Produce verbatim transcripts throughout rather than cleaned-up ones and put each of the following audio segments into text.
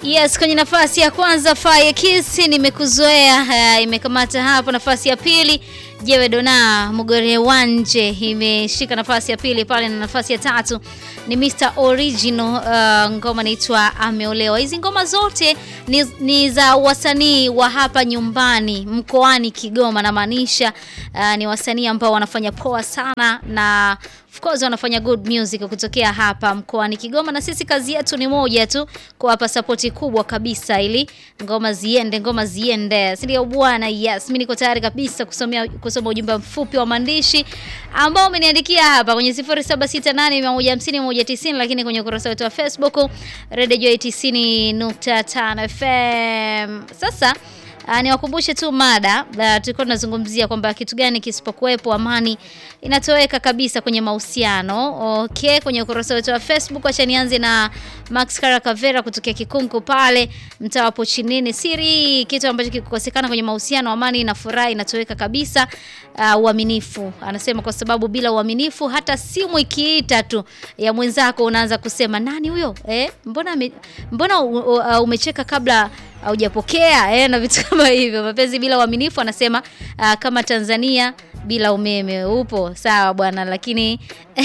Yes, kwenye nafasi ya kwanza Fire Kiss nimekuzoea, uh, imekamata hapo. Nafasi ya pili Jewe Dona Mugore Wanje imeshika nafasi ya pili pale, na nafasi ya tatu ni mister Original, uh, ngoma inaitwa Ameolewa. Hizi ngoma zote ni, ni za wasanii wa hapa nyumbani mkoani Kigoma, na maanisha uh, ni wasanii ambao wanafanya poa sana, na of course wanafanya good music kutokea hapa mkoani Kigoma, na sisi kazi yetu ni moja tu, kuwapa support kubwa kabisa ili ngoma ziende, ngoma ziende. Si ndio bwana? Yes, mimi niko tayari kabisa kusomea kusoma ujumbe mfupi wa maandishi ambao umeniandikia hapa kwenye zero saba sita nane moja five zero moja tisa zero, lakini kwenye ukurasa wetu wa Facebook Radio Joy tisini nukta tano F M. Sasa Uh, niwakumbushe tu mada uh, tulikuwa tunazungumzia kwamba kitu gani kisipokuwepo amani inatoweka kabisa kwenye mahusiano. Okay, kwenye ukurasa wetu wa Facebook acha nianze na Max Karakavera kutokea Kikungu pale mtaa wa Pochinini. Siri kitu ambacho kikosekana kwenye mahusiano, amani na furaha inatoweka kabisa. Uh, uaminifu. Anasema kwa sababu bila uaminifu hata simu ikiita tu ya mwenzako unaanza kusema nani huyo? Eh, mbona me, mbona u, u, uh, umecheka kabla hujapokea, eh, na vitu kama hivyo. Mapenzi bila uaminifu, anasema uh, kama Tanzania bila umeme. Upo sawa bwana, lakini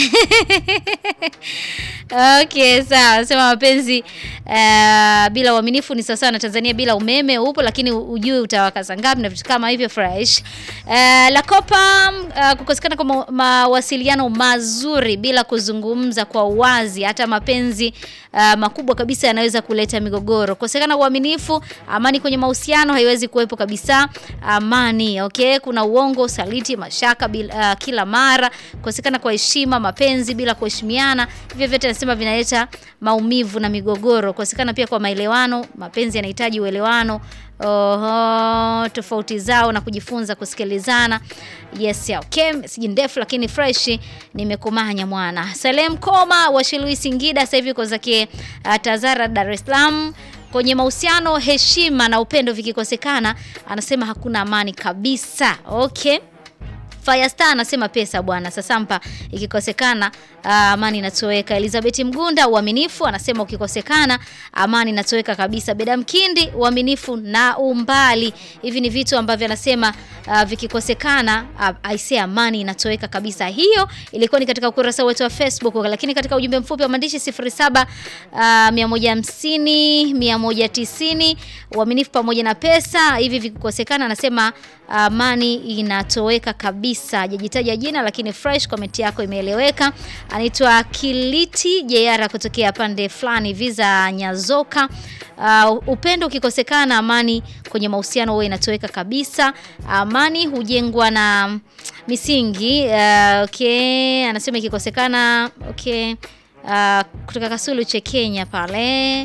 okay, sawa. Anasema mapenzi uh, bila uaminifu ni sawa na Tanzania bila umeme. Upo, lakini ujue utawaka saa ngapi na vitu kama hivyo fresh. Uh, la kopa uh, kukosekana kwa ma mawasiliano mazuri bila kuzungumza kwa uwazi, hata mapenzi uh, makubwa kabisa yanaweza kuleta migogoro. Kukosekana uaminifu, amani kwenye mahusiano haiwezi kuwepo kabisa. Amani, okay? Kuna uongo, saliti, mashaka bila, uh, kila mara. Kukosekana kwa heshima, mapenzi bila kuheshimiana, hivyo vyote nasema vinaleta maumivu na migogoro. Kukosekana pia kwa maelewano, mapenzi yanahitaji uelewano, oho, tofauti zao na kujifunza kusikilizana. Yes, okay, siji ndefu lakini fresh, nimekumanya mwana. Salem Koma wa Shilui Singida sasa hivi kwa zake uh, Tazara Dar es Salaam. Kwenye mahusiano heshima na upendo vikikosekana, anasema hakuna amani kabisa. Okay. Firestar anasema pesa bwana. Sasampa ikikosekana uh, amani inatoweka. Elizabeth Mgunda uaminifu, anasema ukikosekana amani inatoweka kabisa. Beda Mkindi uaminifu na umbali, hivi ni vitu ambavyo anasema uh, vikikosekana uh, aisee amani inatoweka kabisa. Hiyo ilikuwa ni katika ukurasa wetu wa Facebook, lakini katika ujumbe mfupi wa maandishi sifuri saba mia moja hamsini mia moja tisini uaminifu pamoja na pesa, hivi vikikosekana anasema amani inatoweka kabisa. Hajajitaja jina lakini fresh comment yako imeeleweka. Anaitwa Kiliti Jeyara kutokea pande fulani Visa Nyazoka. Uh, upendo ukikosekana amani kwenye mahusiano huwa inatoweka kabisa. Amani hujengwa na misingi. Uh, okay, anasema ikikosekana okay. Uh, kutoka Kasulu che Kenya pale.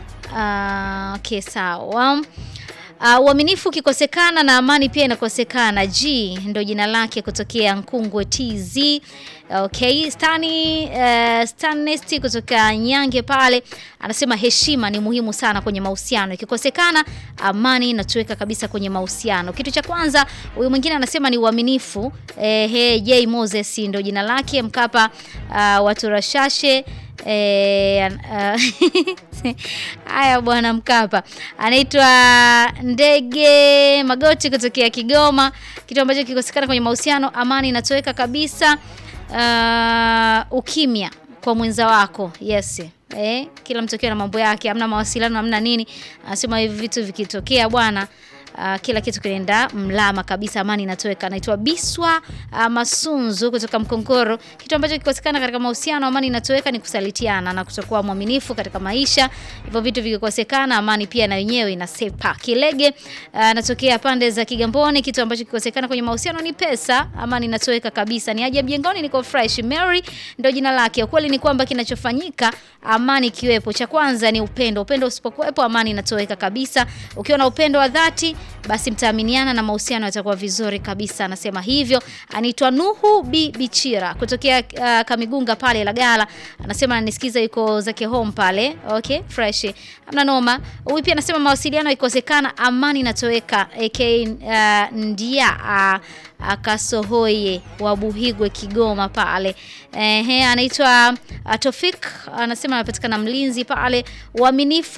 Uh, okay, sawa. Uh, uaminifu ukikosekana na amani pia inakosekana. G ndo jina lake kutokea Nkungwe T Z. Okay, Stani uh, Stanesti kutoka Nyange pale anasema heshima ni muhimu sana kwenye mahusiano. Ikikosekana amani inatoweka kabisa kwenye mahusiano. Kitu cha kwanza, huyu mwingine anasema ni uaminifu. Eh, hey, J Moses ndo jina lake Mkapa uh, watu Rashashe. Eh, uh, haya bwana Mkapa. Anaitwa Ndege Magoti kutokea Kigoma. Kitu ambacho kikosekana kwenye mahusiano, amani inatoweka kabisa. Uh, ukimya kwa mwenza wako. Yes. Eh, kila mtu akiwa na mambo yake, hamna mawasiliano, hamna nini. Anasema hivi vitu vikitokea bwana, Uh, kila kitu kinaenda mlama kabisa, amani inatoweka. Anaitwa Biswa uh, Masunzu kutoka Mkongoro. Kitu ambacho kikosekana katika mahusiano, amani inatoweka, ni kusalitiana na kutokuwa mwaminifu katika maisha. Hivyo vitu vikikosekana, amani pia na wenyewe inasepa. Kilege anatokea uh, pande za Kigamboni. Kitu ambacho kikosekana kwenye mahusiano ni pesa, amani inatoweka kabisa. Ni aje mjengoni, niko fresh. Mary ndio jina lake. Ukweli ni kwamba kinachofanyika amani kiwepo, cha kwanza ni upendo. Upendo usipokuwepo, amani inatoweka kabisa. Ukiwa na upendo wa dhati, basi mtaaminiana na mahusiano yatakuwa vizuri kabisa. Anasema hivyo. Anaitwa Nuhu B Bichira kutokea uh, Kamigunga pale Lagala. Anasema ananisikiza yuko zake home pale. Okay, fresh. Hamna noma. Huyu pia anasema mawasiliano ikosekana, amani inatoweka. A K uh, ndia uh, Akasohoye wa Buhigwe Kigoma pale. Ehe, anaitwa Tofik, anasema anapatikana Mlinzi pale. Uaminifu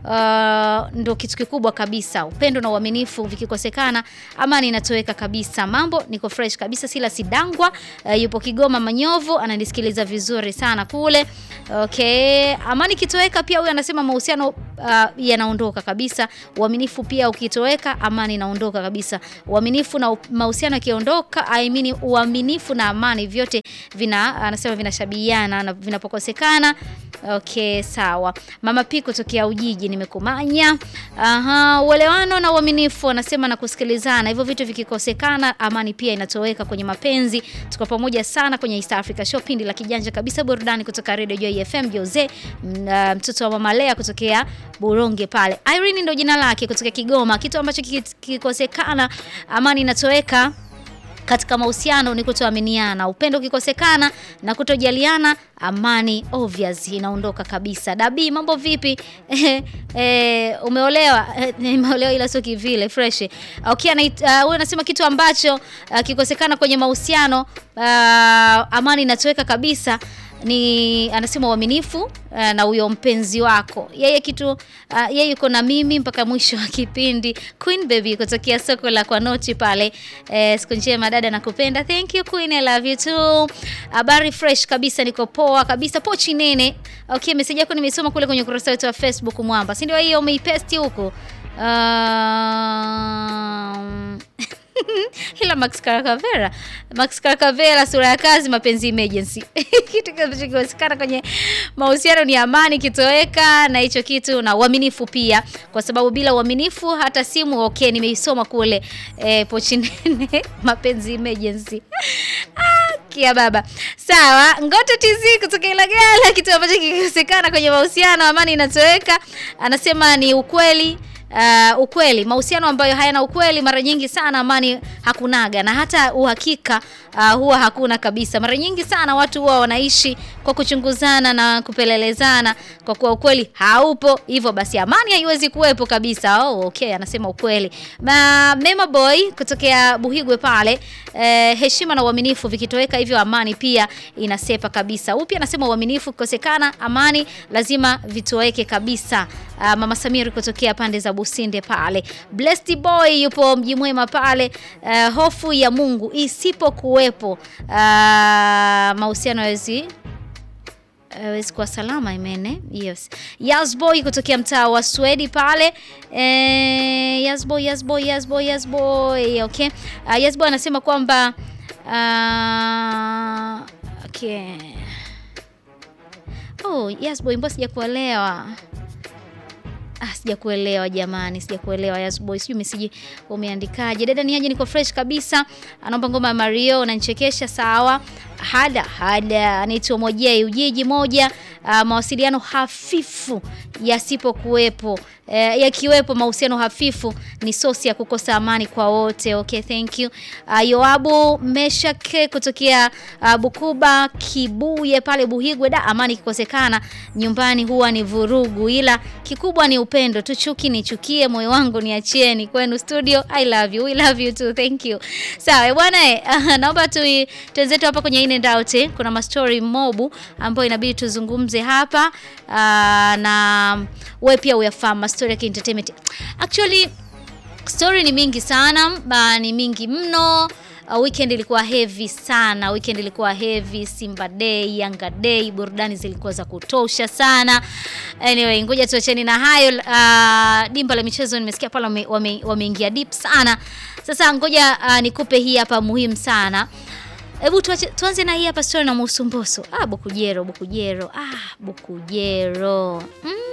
uh, ndo kitu kikubwa kabisa. Upendo na uaminifu vikikosekana, amani inatoweka kabisa. Mambo niko fresh kabisa. Sila Sidangwa uh, yupo Kigoma Manyovu, ananisikiliza vizuri sana kule. Okay, amani kitoweka pia huyu anasema mahusiano uh, yanaondoka kabisa. Uaminifu pia ukitoweka, amani inaondoka kabisa. Uaminifu na mahusiano yakiondoka, I mean uaminifu na amani vyote vina anasema vinashabihiana na vinapokosekana. Okay, sawa. Mama Piko kutokea Ujiji nimekumanya. Aha, uelewano na uaminifu anasema na kusikilizana. Hivyo vitu vikikosekana, amani pia inatoweka kwenye mapenzi. Tuko pamoja sana kwenye East Africa Show, pindi la kijanja kabisa burudani kutoka Radio Joy F M. Jose mtoto wa Mama Lea kutokea Buronge pale. Irene ndio jina lake kutoka Kigoma. Kitu ambacho kikikosekana, amani inatoweka katika mahusiano ni kutoaminiana. Upendo ukikosekana na kutojaliana, amani obvious inaondoka kabisa. Dabi, mambo vipi? eh, umeolewa? Nimeolewa ila sio kivile fresh. Okay, na uh, wewe unasema kitu ambacho uh, kikosekana kwenye mahusiano, uh, amani inatoweka kabisa ni anasema uaminifu uh, na huyo mpenzi wako. Yeye kitu uh, yeye yuko na mimi mpaka mwisho wa kipindi. Queen Baby kutokea soko la kwa noti pale. Eh, siku njema dada, nakupenda. Thank you Queen, I love you too. Habari fresh kabisa, niko poa kabisa. Pochi nene. Okay, message yako nimesoma kule kwenye ukurasa wetu wa Facebook Mwamba. Si ndio hiyo umeipaste huko? Um... Hila Max Karakavera Max Karakavera sura ya kazi mapenzi emergency. Kitu kinachokosekana kwenye mahusiano ni amani kitoweka, na hicho kitu na uaminifu pia, kwa sababu bila uaminifu hata simu. Okay, nimeisoma kule eh, pochi nene mapenzi emergency. Ah, kia baba. Sawa, Ngoto T Z kutoka Ilagala, kitu ambacho kikosekana kwenye mahusiano, amani inatoweka. Anasema ni ukweli. Uh, ukweli, mahusiano ambayo hayana ukweli mara nyingi sana amani hakunaga, na hata uhakika uh, huwa hakuna kabisa. Mara nyingi sana watu huwa wanaishi kwa kuchunguzana na kupelelezana, kwa kuwa ukweli haupo. Hivyo basi amani haiwezi kuwepo kabisa. Oh, okay, anasema ukweli. Ma, Mema Boy kutokea Buhigwe pale, eh, heshima na uaminifu vikitoweka, hivyo amani pia inasepa kabisa. Upi anasema uaminifu kukosekana, amani lazima vitoweke kabisa. Uh, Mama Samiri kutokea pande za Businde pale. Blessed Boy yupo Mji Mwema pale. Uh, hofu ya Mungu isipokuwepo, uh, mahusiano hawezi hawezi kuwa salama imene. Yes. Yas Boy kutokea mtaa wa Swedi pale. Eh, Yas Boy, Yas Boy, Yas Boy, Yas Boy. Okay. Uh, Yas Boy anasema kwamba uh, okay. Oh, Yas Boy, mbona sijakuelewa? Ah, sijakuelewa jamani, sijakuelewa Yas Boy. Sijui message umeandikaje. Dada ni aje, niko fresh kabisa. Anaomba ngoma ya Mario, unanichekesha. Sawa. Hada hada anaitwa Mojei Ujiji moja. Uh, mawasiliano hafifu yasipokuwepo, uh, yakiwepo mahusiano hafifu ni sosi ya kukosa amani kwa wote. Okay, thank you. Uh, Yoabu Meshake kutokea uh, Bukuba Kibuye pale Buhigwe. Da, amani kikosekana nyumbani huwa ni vurugu, ila kikubwa ni upendo. Tuchuki nichukie, moyo wangu niachieni. Kwenu studio, I love you, we love you too, thank you. Sawa bwana, eh, uh, naomba tu tuenzetu hapa kwenye in and out. Eh. Kuna ma story mobu ambayo inabidi tuzungumze hapa, uh, na wewe pia uyafahamu story ya entertainment. Actually story ni mingi sana, ba, ni mingi mno. Uh, weekend ilikuwa heavy sana. Weekend ilikuwa heavy. Simba Day, Yanga Day, burudani zilikuwa za kutosha sana. Anyway, ngoja tuacheni na hayo. Uh, dimba la michezo nimesikia pala wameingia wame, wame deep sana. Sasa ngoja uh, nikupe hii hapa muhimu sana. Hebu tuanze na hii hapa story na Mbosso. Ah, Bukujero, Bukujero. Ah, Bukujero. Mm.